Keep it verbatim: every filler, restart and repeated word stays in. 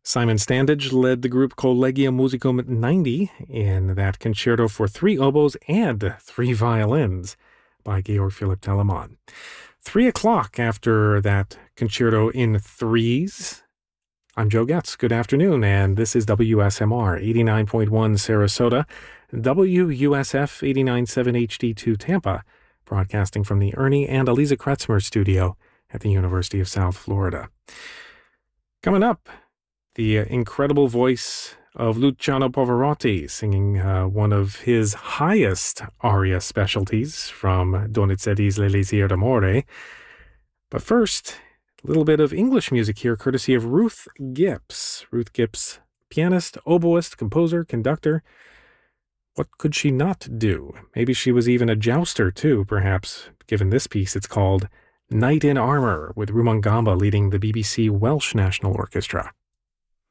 Simon Standage led the group Collegium Musicum ninety in that concerto for three oboes and three violins by Georg Philipp Telemann. Three o'clock after that concerto in threes. I'm Joe Getz. Good afternoon, and this is W S M R eighty-nine point one Sarasota, W U S F eighty-nine point seven H D two Tampa, broadcasting from the Ernie and Eliza Kretzmer studio at the University of South Florida. Coming up, the incredible voice of Luciano Pavarotti singing uh, one of his highest aria specialties from Donizetti's L'Elisir d'Amore. But first, a little bit of English music here, courtesy of Ruth Gips. Ruth Gips, pianist, oboist, composer, conductor. What could she not do? Maybe she was even a jouster too, perhaps, given this piece. It's called Knight in Armour, with Rumangamba leading the B B C Welsh National Orchestra.